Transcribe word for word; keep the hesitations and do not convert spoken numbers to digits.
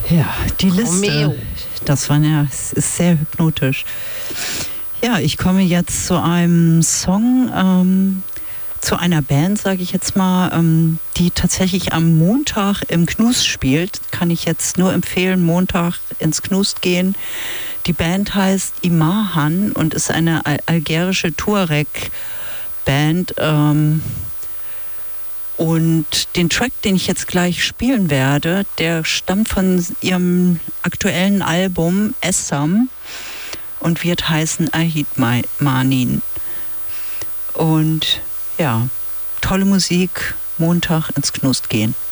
Ja, die Liste, Romeo. das war ja, es ist sehr hypnotisch. Ja, ich komme jetzt zu einem Song, ähm, zu einer Band, sage ich jetzt mal, ähm, die tatsächlich am Montag im Knust spielt. Kann ich jetzt nur empfehlen, Montag ins Knust gehen. Die Band heißt Imahan und ist eine al- algerische Tuareg-Band. Ähm, und den Track, den ich jetzt gleich spielen werde, der stammt von ihrem aktuellen Album Essam und wird heißen Ahid Manin. Und ja, tolle Musik, Montag ins Knust gehen.